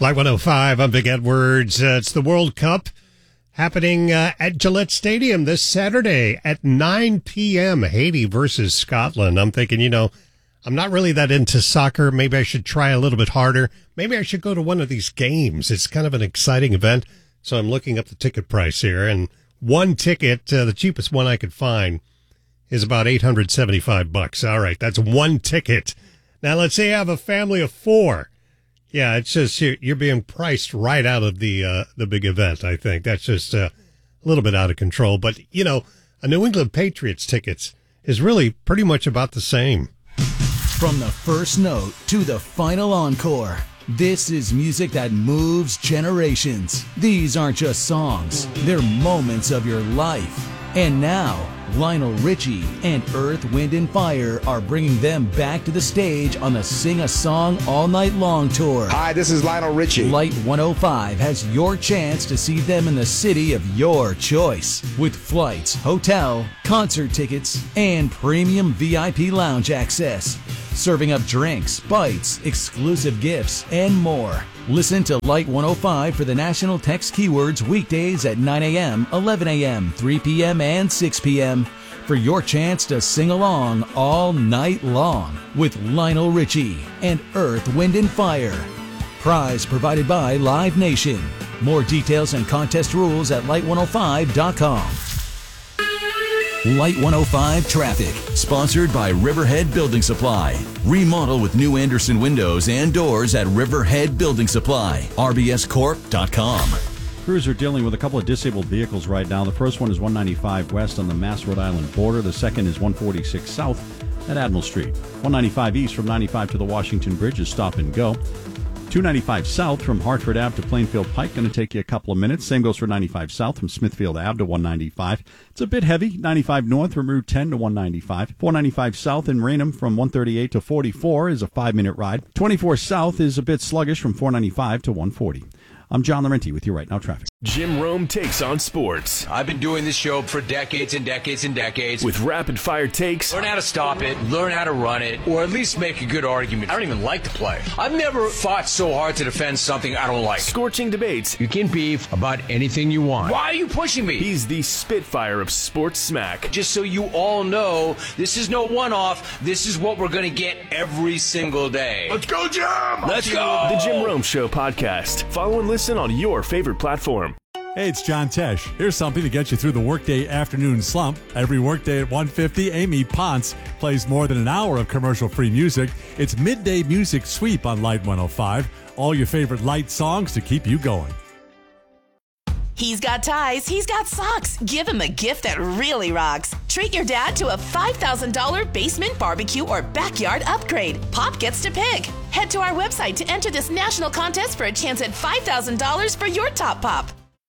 Light 105, I'm Big Edwards. It's the World Cup happening at Gillette Stadium this Saturday at 9 p.m. Haiti versus Scotland. I'm thinking, I'm not really that into soccer. Maybe I should try a little bit harder. Maybe I should go to one of these games. It's kind of an exciting event. So I'm looking up the ticket price here. And one ticket, the cheapest one I could find, is about $875. All right, that's one ticket. Now, let's say I have a family of four. Yeah, it's just you're being priced right out of the big event, I think. That's just a little bit out of control. But, a New England Patriots tickets is really pretty much about the same. From the first note to the final encore, this is music that moves generations. These aren't just songs, they're moments of your life. And now, Lionel Richie and Earth, Wind & Fire are bringing them back to the stage on the Sing a Song All Night Long tour. Hi, this is Lionel Richie. Light 105 has your chance to see them in the city of your choice, with flights, hotel, concert tickets, and premium VIP lounge access. Serving up drinks, bites, exclusive gifts, and more. Listen to Light 105 for the national text keywords weekdays at 9 a.m., 11 a.m., 3 p.m., and 6 p.m. for your chance to sing along all night long with Lionel Richie and Earth, Wind & Fire. Prize provided by Live Nation. More details and contest rules at light105.com. Light 105 Traffic, sponsored by Riverhead Building Supply. Remodel with new Anderson windows and doors at Riverhead Building Supply. RBScorp.com. Crews are dealing with a couple of disabled vehicles right now. The first one is 195 west on the Mass-Rhode Island border. The second is 146 south at Admiral Street. 195 east from 95 to the Washington Bridge is stop and go. 295 south from Hartford Ave to Plainfield Pike, going to take you a couple of minutes. Same goes for 95 south from Smithfield Ave to 195. It's a bit heavy. 95 north from Route 10 to 195. 495 south in Raynham from 138 to 44 is a 5-minute ride. 24 south is a bit sluggish from 495 to 140. I'm John Laurenti with you right now, traffic. Jim Rome takes on sports. I've been doing this show for decades and decades and decades. With rapid-fire takes. Learn how to stop it, learn how to run it, or at least make a good argument. I don't even like to play. I've never fought so hard to defend something I don't like. Scorching debates. You can beef about anything you want. Why are you pushing me? He's the Spitfire of sports smack. Just so you all know, this is no one-off. This is what we're going to get every single day. Let's go, Jim! Let's go! The Jim Rome Show podcast. Follow and listen on your favorite platform. Hey, it's John Tesh. Here's something to get you through the workday afternoon slump. Every workday at 1:50, Amy Ponce plays more than an hour of commercial-free music. It's Midday Music Sweep on Light 105. All your favorite light songs to keep you going. He's got ties, he's got socks. Give him a gift that really rocks. Treat your dad to a $5,000 basement barbecue or backyard upgrade. Pop gets to pick. Head to our website to enter this national contest for a chance at $5,000 for your top pop.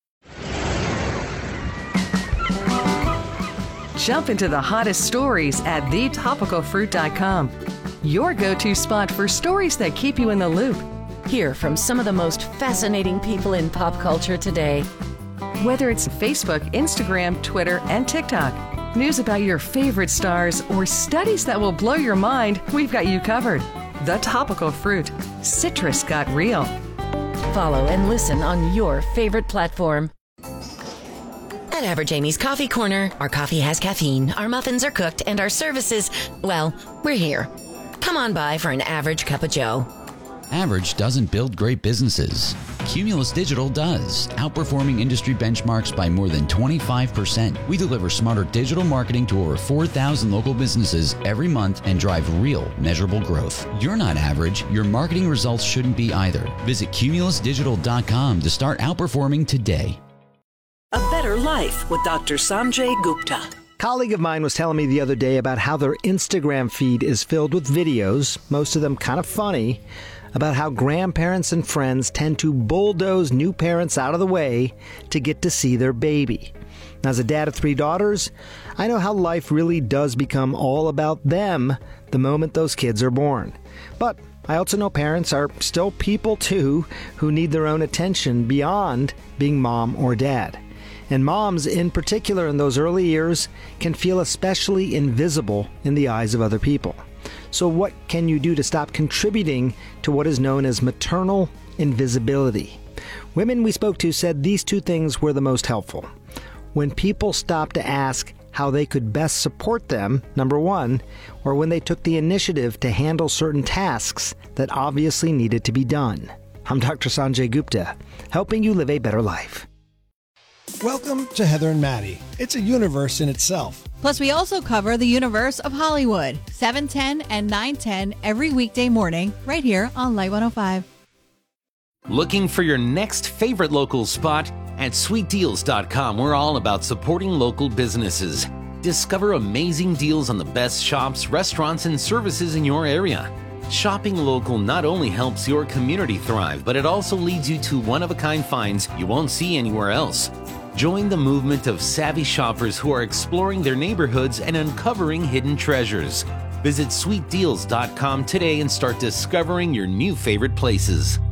Jump into the hottest stories at thetopicalfruit.com. Your go-to spot for stories that keep you in the loop. Hear from some of the most fascinating people in pop culture today. Whether it's Facebook, Instagram, Twitter, and TikTok, news about your favorite stars, or studies that will blow your mind, we've got you covered. The Topical Fruit. Citrus got real. Follow and listen on your favorite platform. At Average Amy's Coffee Corner, our coffee has caffeine, our muffins are cooked, and our services, well, we're here. Come on by for an average cup of joe. Average doesn't build great businesses. Cumulus Digital does, outperforming industry benchmarks by more than 25%. We deliver smarter digital marketing to over 4,000 local businesses every month and drive real, measurable growth. You're not average. Your marketing results shouldn't be either. Visit cumulusdigital.com to start outperforming today. A Better Life with Dr. Sanjay Gupta. A colleague of mine was telling me the other day about how their Instagram feed is filled with videos, most of them kind of funny, about how grandparents and friends tend to bulldoze new parents out of the way to get to see their baby. Now, as a dad of 3 daughters, I know how life really does become all about them the moment those kids are born. But I also know parents are still people too who need their own attention beyond being mom or dad. And moms, in particular in those early years, can feel especially invisible in the eyes of other people. So what can you do to stop contributing to what is known as maternal invisibility. Women we spoke to said these two things were the most helpful. When people stopped to ask how they could best support them, number one, or when they took the initiative to handle certain tasks that obviously needed to be done. I'm Dr. Sanjay Gupta, helping you live a better life. Welcome to Heather and Maddie. It's a universe in itself. Plus, we also cover the universe of Hollywood, 7:10 and 9:10 every weekday morning, right here on Light 105. Looking for your next favorite local spot? At SweetDeals.com, we're all about supporting local businesses. Discover amazing deals on the best shops, restaurants, and services in your area. Shopping local not only helps your community thrive, but it also leads you to one-of-a-kind finds you won't see anywhere else. Join the movement of savvy shoppers who are exploring their neighborhoods and uncovering hidden treasures. Visit SweetDeals.com today and start discovering your new favorite places.